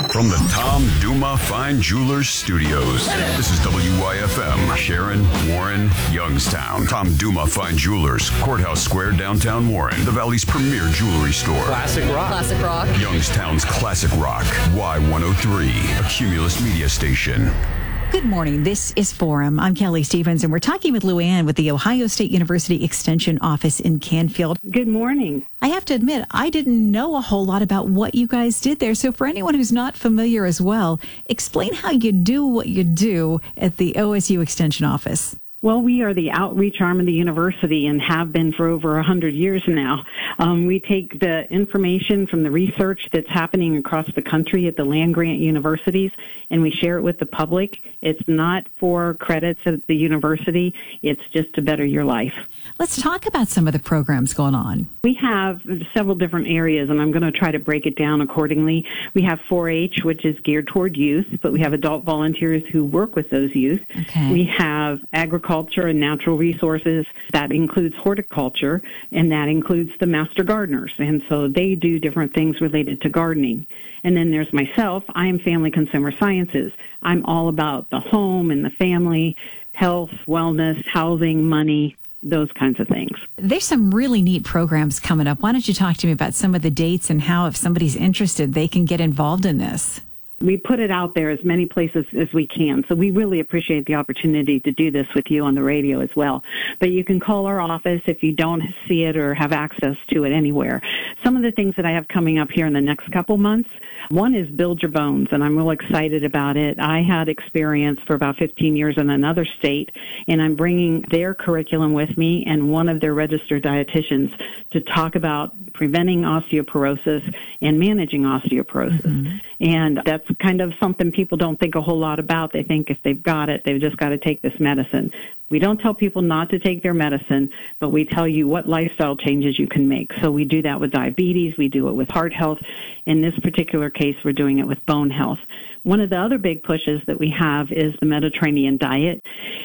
From the Tom Duma Fine Jewelers Studios, this is WYFM, Sharon, Warren, Youngstown. Tom Duma Fine Jewelers, Courthouse Square, downtown Warren, the Valley's premier jewelry store. Classic rock. Classic rock. Youngstown's classic rock, Y103, a Cumulus media station. Good morning. This is Forum. I'm Kelly Stevens, and we're talking with Luann with the Ohio State University Extension Office in Canfield. Good morning. I have to admit, I didn't know a whole lot about what you guys did there. So for anyone who's not familiar as well, explain how you do what you do at the OSU Extension Office. Well, we are the outreach arm of the university and have been for over 100 years now. We take the information from the research that's happening across the country at the land-grant universities, and we share it with the public. It's not for credits at the university. It's just to better your life. Let's talk about some of the programs going on. We have several different areas, and I'm going to try to break it down accordingly. We have 4-H, which is geared toward youth, but we have adult volunteers who work with those youth. Okay. We have agriculture and natural resources. That includes horticulture, and that includes the master gardeners. And so they do different things related to gardening. And then there's myself. I am Family Consumer Sciences. I'm all about the home and the family, health, wellness, housing, money, those kinds of things. There's some really neat programs coming up. Why don't you talk to me about some of the dates and how, if somebody's interested, they can get involved in this? We put it out there as many places as we can, so we really appreciate the opportunity to do this with you on the radio as well. But you can call our office if you don't see it or have access to it anywhere. Some of the things that I have coming up here in the next couple months, one is Build Your Bones, and I'm real excited about it. I had experience for about 15 years in another state, and I'm bringing their curriculum with me and one of their registered dietitians to talk about preventing osteoporosis and managing osteoporosis. Mm-hmm. And that's kind of something people don't think a whole lot about. They think if they've got it, they've just got to take this medicine. We don't tell people not to take their medicine, but we tell you what lifestyle changes you can make. So we do that with diabetes. We do it with heart health. In this particular case, we're doing it with bone health. One of the other big pushes that we have is the Mediterranean diet.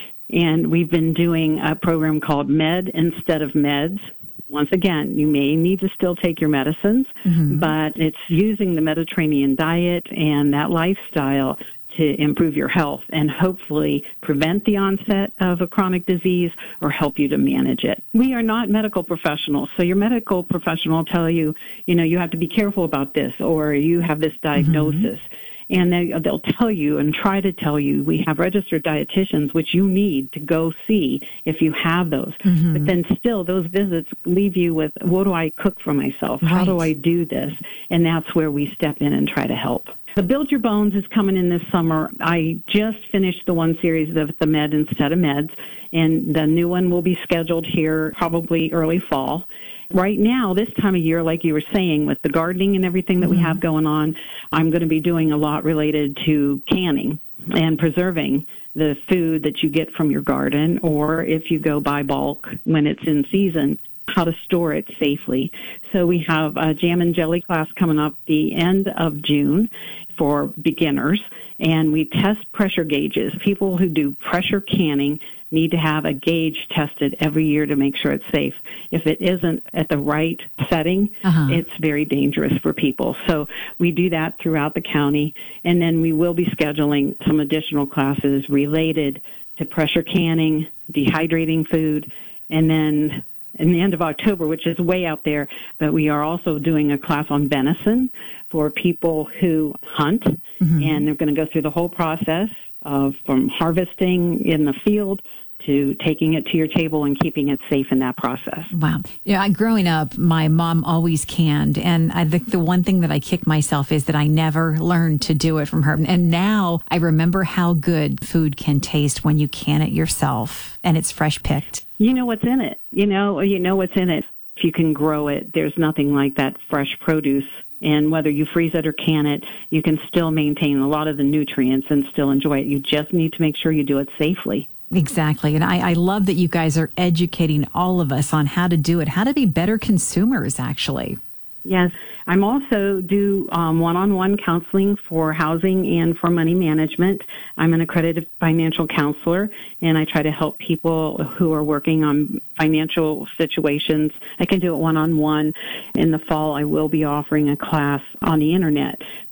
And we've been doing a program called Med Instead of Meds. Once again, you may need to still take your medicines, but it's using the Mediterranean diet and that lifestyle to improve your health and hopefully prevent the onset of a chronic disease or help you to manage it. We are not medical professionals, so your medical professional will tell you, you have to be careful about this or you have this diagnosis. And they'll tell you and try to tell you, we have registered dietitians, which you need to go see if you have those. But then still, those visits leave you with, what do I cook for myself? Right. How do I do this? And that's where we step in and try to help. The Build Your Bones is coming in this summer. I just finished the one series of the Med Instead of Meds, and the new one will be scheduled here probably early fall. Right now, this time of year, like you were saying, with the gardening and everything that we have going on, I'm going to be doing a lot related to canning and preserving the food that you get from your garden, or if you go buy bulk when it's in season, how to store it safely. So we have a jam and jelly class coming up the end of June for beginners, and we test pressure gauges. People who do pressure canning need to have a gauge tested every year to make sure it's safe. If it isn't at the right setting, it's very dangerous for people. So we do that throughout the county, and then we will be scheduling some additional classes related to pressure canning, dehydrating food, and then in the end of October, which is way out there, but we are also doing a class on venison for people who hunt, and they're going to go through the whole process of from harvesting in the field to taking it to your table and keeping it safe in that process. Wow. Yeah, growing up, my mom always canned. And I think the one thing that I kick myself is that I never learned to do it from her. And now I remember how good food can taste when you can it yourself and it's fresh picked. You know what's in it. You know what's in it. If you can grow it, there's nothing like that fresh produce. And whether you freeze it or can it, you can still maintain a lot of the nutrients and still enjoy it. You just need to make sure you do it safely. Exactly. And I love that you guys are educating all of us on how to do it, how to be better consumers, actually. Yes. I'm also do one-on-one counseling for housing and for money management. I'm an accredited financial counselor, and I try to help people who are working on financial situations. I can do it one-on-one. In the fall, I will be offering a class on the internet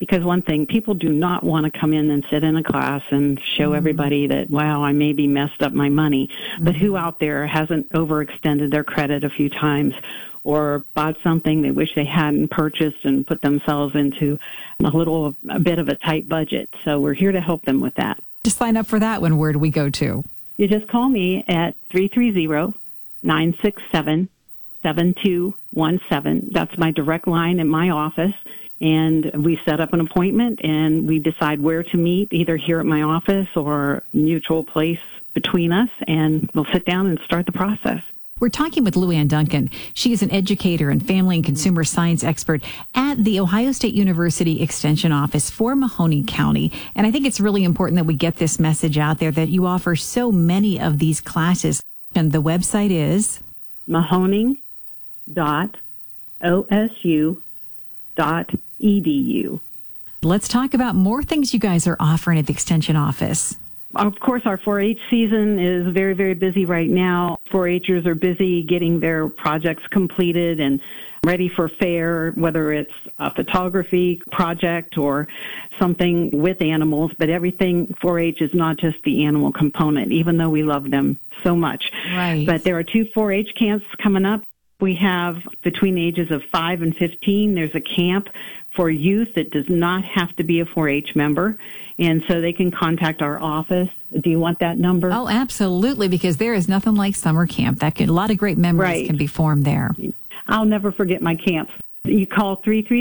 Because one thing, people do not want to come in and sit in a class and show everybody that, wow, I maybe messed up my money. But who out there hasn't overextended their credit a few times or bought something they wish they hadn't purchased and put themselves into a bit of a tight budget? So we're here to help them with that. To sign up for that one, where do we go to? You just call me at 330-967-7217. That's my direct line in my office. And we set up an appointment and we decide where to meet, either here at my office or a mutual place between us, and we'll sit down and start the process. We're talking with Lou Ann Duncan. She is an educator and family and consumer science expert at the Ohio State University Extension Office for Mahoney County. And I think it's really important that we get this message out there that you offer so many of these classes. And the website is mahoning.osu.edu. Let's talk about more things you guys are offering at the Extension Office. Of course, our 4-H season is very, very busy right now. 4-Hers are busy getting their projects completed and ready for fair, whether it's a photography project or something with animals. But everything 4-H is not just the animal component, even though we love them so much. Right. But there are 2 4-H camps coming up. We have between the ages of 5 and 15, there's a camp for youth that does not have to be a 4-H member. And so they can contact our office. Do you want that number? Oh, absolutely, because there is nothing like summer camp. A lot of great memories can be formed there. I'll never forget my camps. You call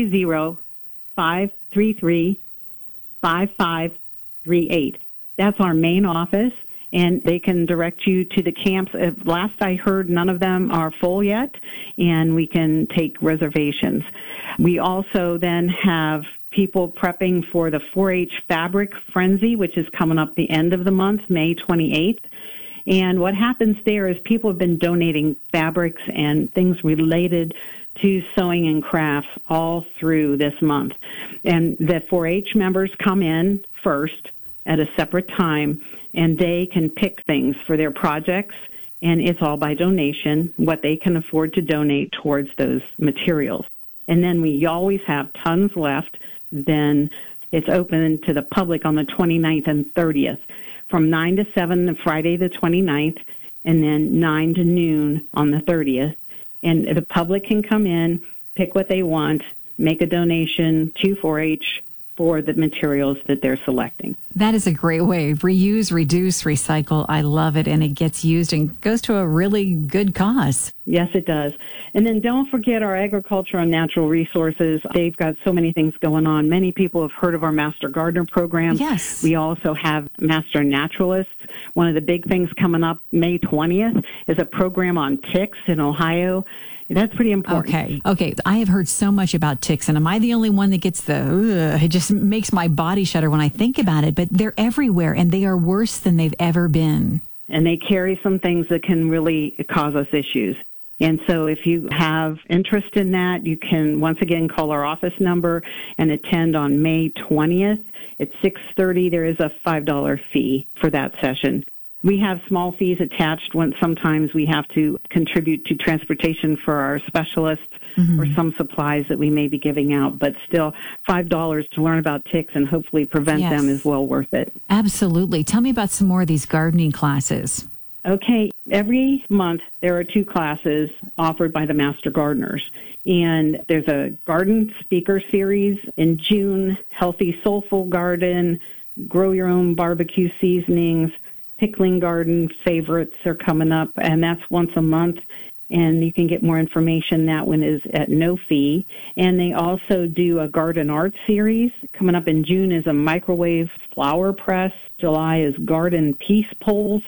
330-533-5538. That's our main office, and they can direct you to the camps. Last I heard, none of them are full yet, and we can take reservations. We also then have people prepping for the 4-H Fabric Frenzy, which is coming up the end of the month, May 28th. And what happens there is people have been donating fabrics and things related to sewing and crafts all through this month. And the 4-H members come in first at a separate time, and they can pick things for their projects, and it's all by donation, what they can afford to donate towards those materials. And then we always have tons left. Then it's open to the public on the 29th and 30th, from 9 to 7 on Friday the 29th, and then 9 to noon on the 30th. And the public can come in, pick what they want, make a donation to 4-H for the materials that they're selecting. That is a great way. Reuse, reduce, recycle. I love it. And it gets used and goes to a really good cause. Yes, it does. And then don't forget our agriculture and natural resources. They've got so many things going on. Many people have heard of our Master Gardener program. Yes. We also have Master Naturalists. One of the big things coming up May 20th is a program on ticks in Ohio. That's pretty important. Okay. I have heard so much about ticks, and am I the only one that gets it just makes my body shudder when I think about it, but they're everywhere, and they are worse than they've ever been. And they carry some things that can really cause us issues. And so if you have interest in that, you can once again call our office number and attend on May 20th at 6:30. There is a $5 fee for that session. We have small fees attached when sometimes we have to contribute to transportation for our specialists or some supplies that we may be giving out. But still, $5 to learn about ticks and hopefully prevent them is well worth it. Absolutely. Tell me about some more of these gardening classes. Okay. Every month there are 2 classes offered by the Master Gardeners. And there's a garden speaker series in June, Healthy Soulful Garden, Grow Your Own Barbecue Seasonings, Pickling Garden favorites are coming up, and that's once a month. And you can get more information. That one is at no fee. And they also do a garden art series. Coming up in June is a microwave flower press. July is garden peace poles,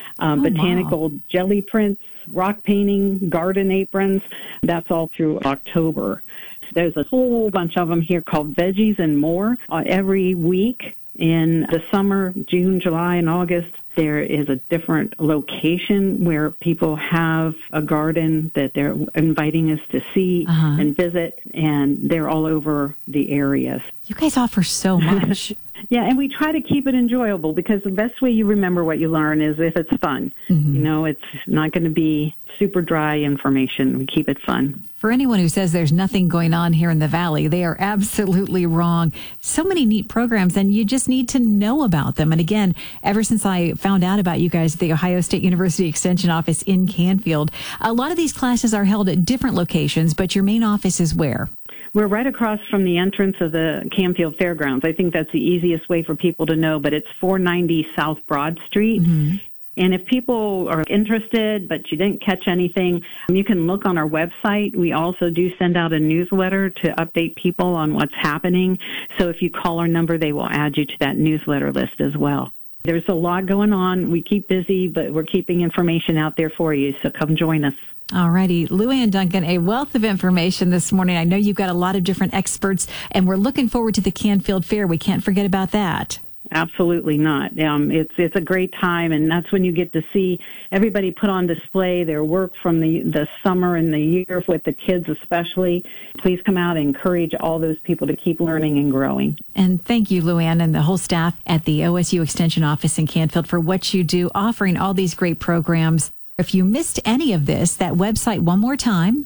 botanical jelly prints, rock painting, garden aprons. That's all through October. There's a whole bunch of them here called Veggies and More every week. In the summer, June, July, and August, there is a different location where people have a garden that they're inviting us to see and visit, and they're all over the areas. You guys offer so much. Yeah, and we try to keep it enjoyable because the best way you remember what you learn is if it's fun. You know, it's not going to be super dry information. We keep it fun. For anyone who says there's nothing going on here in the Valley, they are absolutely wrong. So many neat programs, and you just need to know about them. And again, ever since I found out about you guys at the Ohio State University Extension office in Canfield, a lot of these classes are held at different locations, but your main office is where? We're right across from the entrance of the Canfield Fairgrounds. I think that's the easiest way for people to know, but it's 490 South Broad Street. Mm-hmm. And if people are interested, but you didn't catch anything, you can look on our website. We also do send out a newsletter to update people on what's happening. So if you call our number, they will add you to that newsletter list as well. There's a lot going on. We keep busy, but we're keeping information out there for you. So come join us. All righty. Luann Duncan, a wealth of information this morning. I know you've got a lot of different experts, and we're looking forward to the Canfield Fair. We can't forget about that. Absolutely not. It's a great time, and that's when you get to see everybody put on display their work from the summer and the year with the kids especially. Please come out and encourage all those people to keep learning and growing. And thank you, Luann, and the whole staff at the OSU Extension office in Canfield for what you do, offering all these great programs. If you missed any of this, that website one more time.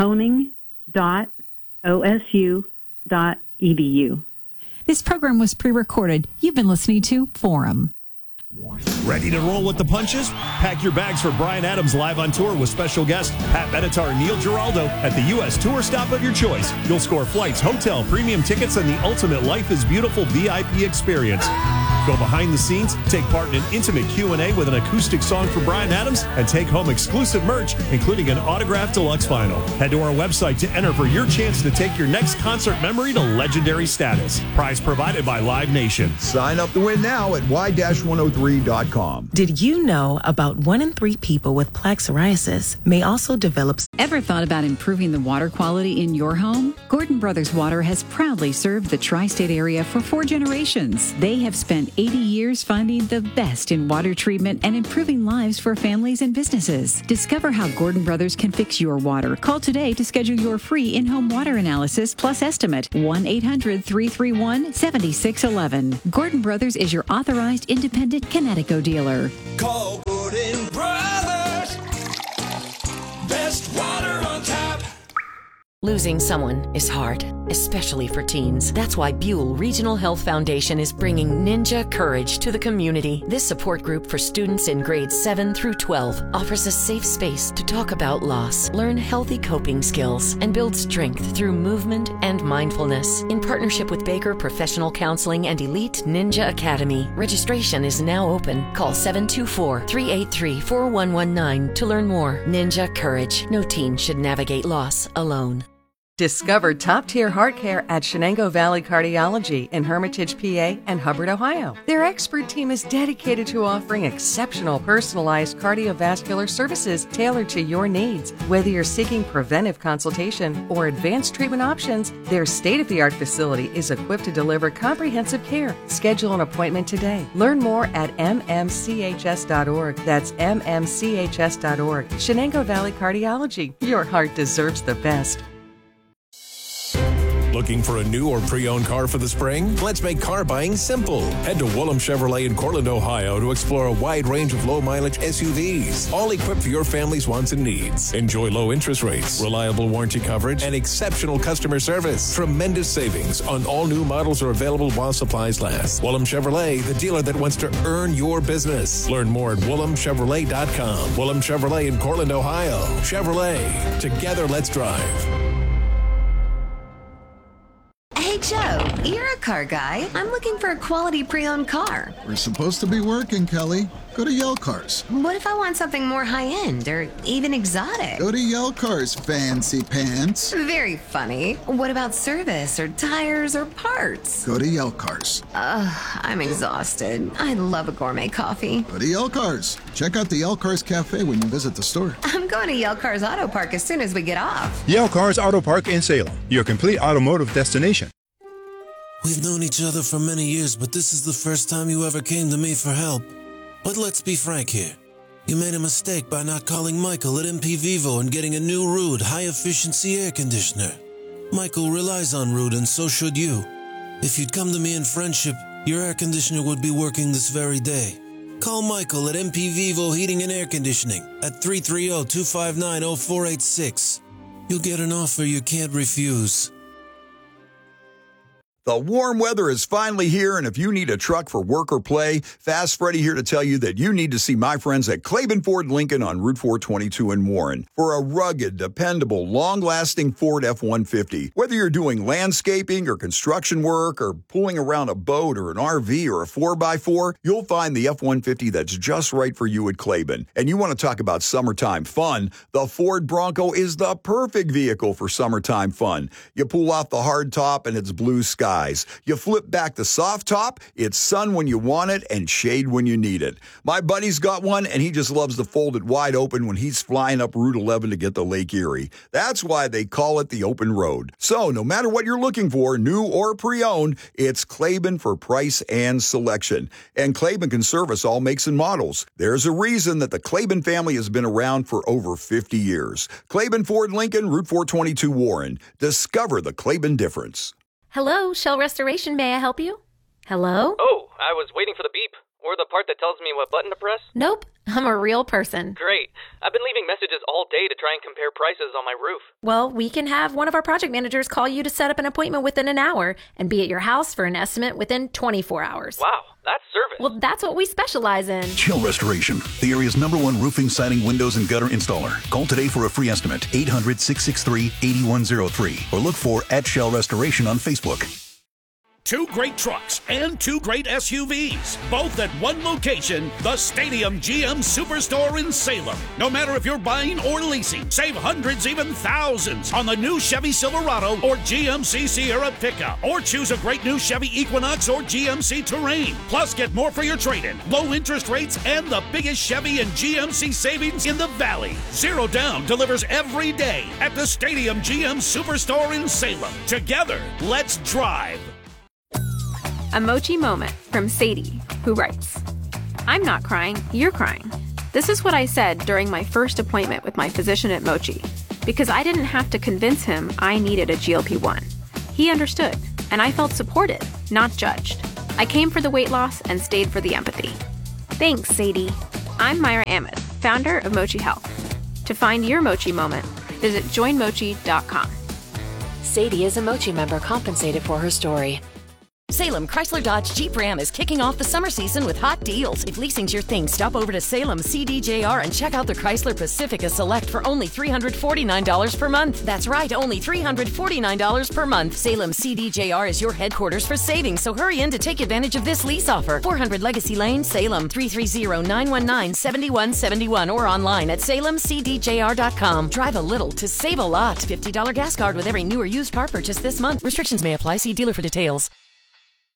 Mahoning.osu.edu. This program was pre-recorded. You've been listening to Forum. Ready to roll with the punches? Pack your bags for Bryan Adams live on tour with special guest Pat Benatar and Neil Giraldo at the U.S. tour stop of your choice. You'll score flights, hotel, premium tickets, and the ultimate Life is Beautiful VIP experience. Go behind the scenes, take part in an intimate Q&A with an acoustic song for Bryan Adams, and take home exclusive merch, including an autographed deluxe vinyl. Head to our website to enter for your chance to take your next concert memory to legendary status. Prize provided by Live Nation. Sign up to win now at y-103.com. Did you know about 1 in 3 people with plaque psoriasis may also develop... Ever thought about improving the water quality in your home? Gordon Brothers Water has proudly served the tri-state area for 4 generations. They have spent 80 years finding the best in water treatment and improving lives for families and businesses. Discover how Gordon Brothers can fix your water. Call today to schedule your free in-home water analysis plus estimate. 1-800-331-7611. Gordon Brothers is your authorized independent Connecticut dealer. Call Gordon Brothers. Best water on tap. Losing someone is hard, especially for teens. That's why Buell Regional Health Foundation is bringing Ninja Courage to the community. This support group for students in grades 7 through 12 offers a safe space to talk about loss, learn healthy coping skills, and build strength through movement and mindfulness. In partnership with Baker Professional Counseling and Elite Ninja Academy, registration is now open. Call 724-383-4119 to learn more. Ninja Courage. No teen should navigate loss alone. Discover top-tier heart care at Shenango Valley Cardiology in Hermitage, PA, and Hubbard, Ohio. Their expert team is dedicated to offering exceptional personalized cardiovascular services tailored to your needs. Whether you're seeking preventive consultation or advanced treatment options, their state-of-the-art facility is equipped to deliver comprehensive care. Schedule an appointment today. Learn more at mmchs.org. That's mmchs.org. Shenango Valley Cardiology. Your heart deserves the best. Looking for a new or pre-owned car for the spring? Let's make car buying simple. Head to Woolham Chevrolet in Cortland, Ohio to explore a wide range of low-mileage SUVs, all equipped for your family's wants and needs. Enjoy low interest rates, reliable warranty coverage, and exceptional customer service. Tremendous savings on all new models are available while supplies last. Woolham Chevrolet, the dealer that wants to earn your business. Learn more at WoolhamChevrolet.com. Woolham Chevrolet in Cortland, Ohio. Chevrolet. Together, let's drive. Hey, Joe, you're a car guy. I'm looking for a quality pre-owned car. We're supposed to be working, Kelly. Go to Yell Cars. What if I want something more high-end or even exotic? Go to Yell Cars, fancy pants. Very funny. What about service or tires or parts? Go to Yell Cars. I'm exhausted. I love a gourmet coffee. Go to Yell Cars. Check out the Yell Cars Cafe when you visit the store. I'm going to Yell Cars Auto Park as soon as we get off. Yell Cars Auto Park in Salem, your complete automotive destination. We've known each other for many years, but this is the first time you ever came to me for help. But let's be frank here. You made a mistake by not calling Michael at MP Vivo and getting a new Ruud high-efficiency air conditioner. Michael relies on Ruud, and so should you. If you'd come to me in friendship, your air conditioner would be working this very day. Call Michael at MP Vivo Heating and Air Conditioning at 330-259-0486. You'll get an offer you can't refuse. The warm weather is finally here, and if you need a truck for work or play, Fast Freddy here to tell you that you need to see my friends at Claiborne Ford Lincoln on Route 422 in Warren for a rugged, dependable, long-lasting Ford F-150. Whether you're doing landscaping or construction work or pulling around a boat or an RV or a 4x4, you'll find the F-150 that's just right for you at Claiborne. And you want to talk about summertime fun, the Ford Bronco is the perfect vehicle for summertime fun. You pull off the hard top and it's blue sky. You flip back the soft top, it's sun when you want it and shade when you need it. My buddy's got one, and he just loves to fold it wide open when he's flying up Route 11 to get to Lake Erie. That's why they call it the open road. So no matter what you're looking for, new or pre-owned, it's Claiborne for price and selection. And Claiborne can service all makes and models. There's a reason that the Claiborne family has been around for over 50 years. Claiborne Ford Lincoln, Route 422 Warren. Discover the Claiborne difference. Hello, Shell Restoration. May I help you? Hello? Oh, I was waiting for the beep. Or the part that tells me what button to press. Nope, I'm a real person. Great. I've been leaving messages all day to try and compare prices on my roof. Well, we can have one of our project managers call you to set up an appointment within an hour and be at your house for an estimate within 24 hours. Wow, that's service. Well, that's what we specialize in. Shell Restoration, the area's #1 roofing, siding, windows, and gutter installer. Call today for a free estimate, 800-663-8103, or look for @Shell Restoration on Facebook. 2 great trucks and 2 great SUVs, both at one location, the Stadium GM Superstore in Salem. No matter if you're buying or leasing, save hundreds, even thousands on the new Chevy Silverado or GMC Sierra pickup. Or choose a great new Chevy Equinox or GMC Terrain. Plus, get more for your trade-in, low interest rates, and the biggest Chevy and GMC savings in the Valley. Zero Down delivers every day at the Stadium GM Superstore in Salem. Together, let's drive. A Mochi moment from Sadie, who writes, I'm not crying, you're crying. This is what I said during my first appointment with my physician at Mochi, because I didn't have to convince him I needed a GLP-1. He understood, and I felt supported, not judged. I came for the weight loss and stayed for the empathy. Thanks, Sadie. I'm Myra Ahmed, founder of Mochi Health. To find your Mochi moment, visit joinmochi.com. Sadie is a Mochi member compensated for her story. Salem Chrysler Dodge Jeep Ram is kicking off the summer season with hot deals. If leasing's your thing, stop over to Salem CDJR and check out the Chrysler Pacifica Select for only $349 per month. That's right, only $349 per month. Salem CDJR is your headquarters for savings, so hurry in to take advantage of this lease offer. 400 Legacy Lane, Salem, 330-919-7171, or online at salemcdjr.com. Drive a little to save a lot. $50 gas card with every new or used car purchase this month. Restrictions may apply. See dealer for details.